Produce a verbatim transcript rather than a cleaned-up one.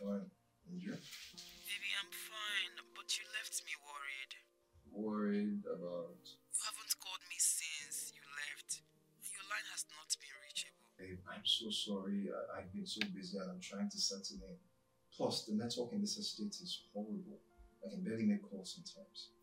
fine. And you? Baby, I'm fine, but you left me worried. Worried about... You haven't called me since you left. Your line has not been reachable. Babe, I'm so sorry. I, I've been so busy and I'm trying to settle in. Plus, the network in this estate is horrible. I can barely make calls sometimes.